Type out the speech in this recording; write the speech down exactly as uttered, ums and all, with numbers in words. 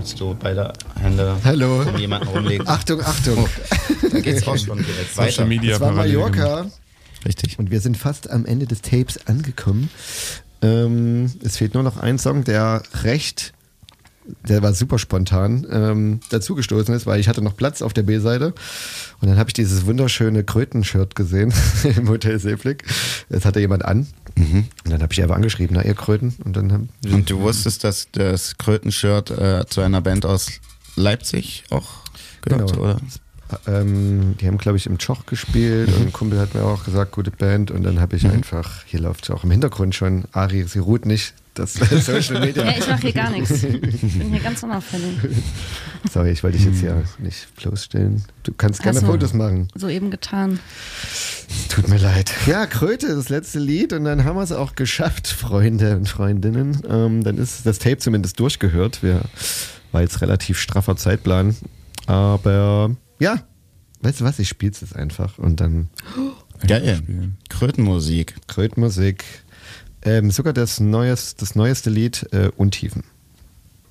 als du beide Hände Hallo. um jemanden rumlegst. Achtung, Achtung. Oh, da geht's auch schon direkt weiter. Social Media Das war Mallorca. Richtig. Und wir sind fast am Ende des Tapes angekommen. Ähm, es fehlt nur noch ein Song, der recht, der war super spontan ähm, dazugestoßen ist, weil ich hatte noch Platz auf der B-Seite. Und dann habe ich dieses wunderschöne Kröten-Shirt gesehen im Hotel Seeblick. Das hatte jemand an. Mhm. Und dann habe ich einfach angeschrieben, na ihr Kröten. Und dann haben Und du wusstest, dass das Kröten-Shirt äh, zu einer Band aus Leipzig auch gehört, genau. oder? Ähm, die haben, glaube ich, im Tschoch gespielt mhm. und ein Kumpel hat mir auch gesagt, gute Band. Und dann habe ich mhm. einfach, hier läuft auch im Hintergrund schon, Ari, sie ruht nicht, das Social Media. Ja, ich mache hier gar nichts. Ich bin hier ganz unauffällig. Sorry, ich wollte dich jetzt hier nicht bloßstellen. Du kannst gerne Hast du Fotos machen. Soeben getan. Tut mir leid. Ja, Kröte, das letzte Lied und dann haben wir es auch geschafft, Freunde und Freundinnen. Ähm, dann ist das Tape zumindest durchgehört. Wir, war jetzt relativ straffer Zeitplan. Aber ja, weißt du was, ich spiel's jetzt einfach und dann Geil. Krötenmusik. Krötenmusik. Ähm, sogar das, neues, das neueste Lied, äh, Untiefen.